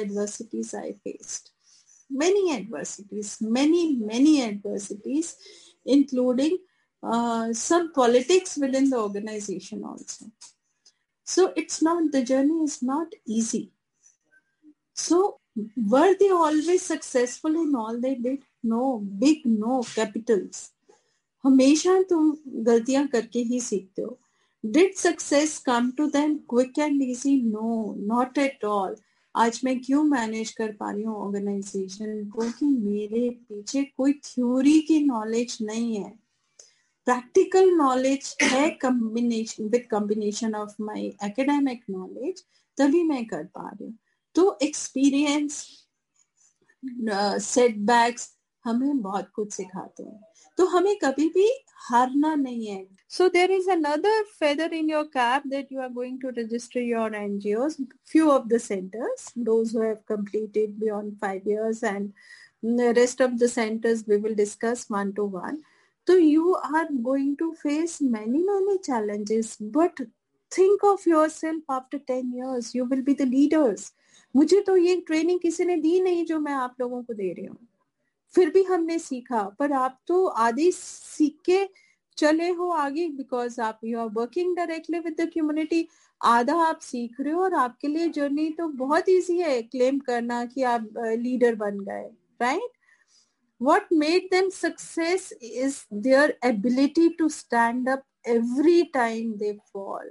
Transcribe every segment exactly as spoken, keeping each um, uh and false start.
adversities I faced. Many adversities, many, many adversities, including uh, some politics within the organization also. So it's not, the journey is not easy. So were they always successful in all they did? No, big no, capitals. हमेशा तुम गलतियां करके ही सीखते हो. Did success come to them quick and easy? No, not at all. आज मैं क्यों manage कर पा रही हूँ ऑर्गेनाइजेशन को कि मेरे पीछे कोई थ्योरी की नॉलेज नहीं है, प्रैक्टिकल नॉलेज है combination with combination of my academic knowledge, तभी मैं कर पा रही हूँ. तो एक्सपीरियंस, सेटबैक्स हमें बहुत कुछ सिखाते हैं, तो हमें कभी भी हारना नहीं है. So there is another feather in your cap that you are going to register your N G Os, few of the centers, those who have completed beyond five years, and the rest of the centers we will discuss one to one. So you are going to face many, many challenges, but think of yourself after ten years, you will be the leaders. मुझे तो ये training किसी ने दी नहीं जो मैं आप लोगों को दे रही हूँ, फिर भी हमने सीखा, पर आप तो आधे सीख के चले हो आगे, बिकॉज आप you are working directly with the community. आधा आप सीख रहे हो और आपके लिए जर्नी तो बहुत इजी है क्लेम करना कि आप लीडर बन गए, right? What made them success is their ability to stand up every time they fall.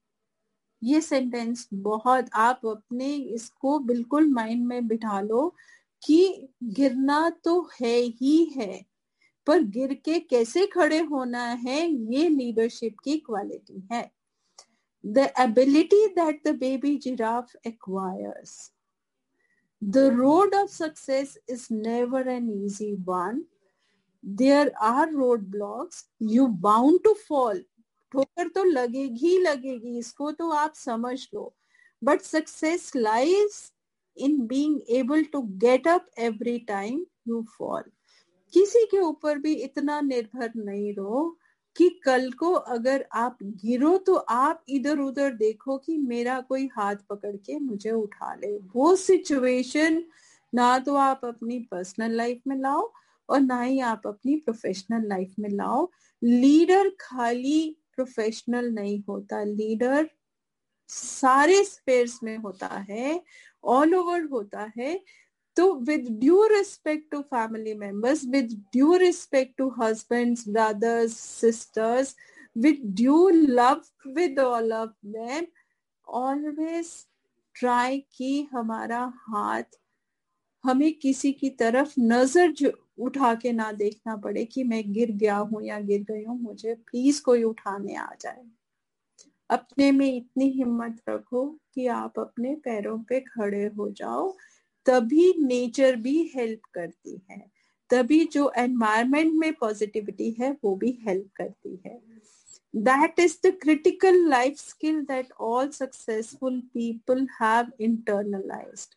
ये सेंटेंस बहुत, आप अपने इसको बिल्कुल माइंड में बिठा लो कि गिरना तो है ही है, पर गिर के कैसे खड़े होना है, ये लीडरशिप की क्वालिटी है. The ability that the baby giraffe acquires. The road of success is never an easy one. There are roadblocks. You bound to fall. ठोकर तो लगेगी ही लगेगी, इसको तो आप समझ लो. But success lies in being able to get up every time you fall. किसी के ऊपर भी इतना निर्भर नहीं रहो कि कल को अगर आप गिरो तो आप इधर उधर देखो कि मेरा कोई हाथ पकड़ के मुझे उठा ले. वो सिचुएशन ना तो आप अपनी पर्सनल लाइफ में लाओ और ना ही आप अपनी प्रोफेशनल लाइफ में लाओ. लीडर खाली प्रोफेशनल नहीं होता, लीडर सारे स्पेयर्स में होता है, ऑल ओवर होता है. So with due respect to family members, with due respect to husbands, brothers, sisters, with due love with all of them, always try कि हमारा हाथ, हमें किसी की तरफ नजर उठा के ना देखना पड़े कि मैं गिर गया हूं या गिर गई हूं, मुझे प्लीज कोई उठाने आ जाए. अपने में इतनी हिम्मत रखो कि आप अपने पैरों पे खड़े हो जाओ. तभी नेचर भी हेल्प करती है, तभी जो एनवायरनमेंट में पॉजिटिविटी है वो भी हेल्प करती है. That is the critical life skill that all successful people have internalised.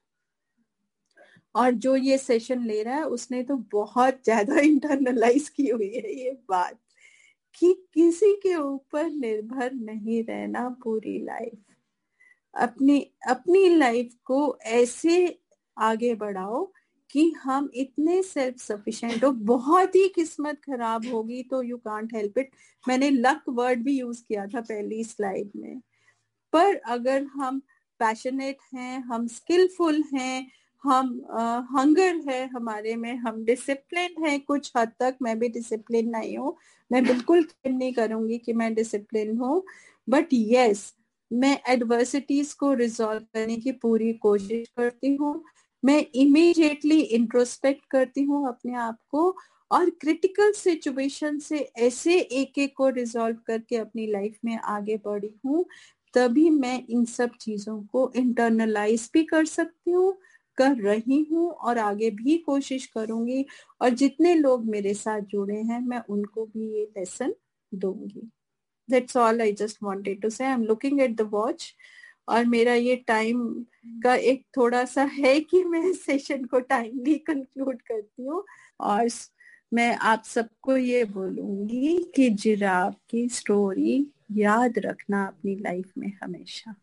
और जो ये सेशन ले रहा है उसने तो बहुत ज्यादा इंटरनलाइज की हुई है ये बात कि किसी के ऊपर निर्भर नहीं रहना पूरी लाइफ. अपनी अपनी लाइफ को ऐसे आगे बढ़ाओ कि हम इतने सेल्फ सफिशिएंट हो. बहुत ही किस्मत खराब होगी तो यू कांट हेल्प इट. मैंने लक वर्ड भी यूज किया था पहली स्लाइड में, पर अगर हम पैशनेट हैं, हम स्किलफुल हैं, हम हंगर uh, है हमारे में, हम डिसिप्लिन है कुछ हद तक. मैं भी डिसिप्लिन नहीं हूँ, मैं बिल्कुल क्लेम नहीं करूंगी कि मैं डिसिप्लिन हूँ, बट यस मैं एडवर्सिटीज को रिजॉल्व करने की पूरी कोशिश करती हूँ. मैं इमीडिएटली इंट्रोस्पेक्ट करती हूँ अपने आप को और क्रिटिकल सिचुएशन से ऐसे एक एक को रिजॉल्व करके अपनी लाइफ में आगे बढ़ी हूँ. तभी मैं इन सब चीजों को इंटरनलाइज भी कर सकती हूँ, कर रही हूँ और आगे भी कोशिश करूंगी. और जितने लोग मेरे साथ जुड़े हैं मैं उनको भी ये लेसन दूंगी. That's all I just wanted to say. I'm looking at the watch और मेरा ये टाइम का एक थोड़ा सा है कि मैं सेशन को टाइमली कंक्लूड करती हूँ. और मैं आप सबको ये बोलूंगी कि जिराफ की स्टोरी याद रखना अपनी लाइफ में हमेशा.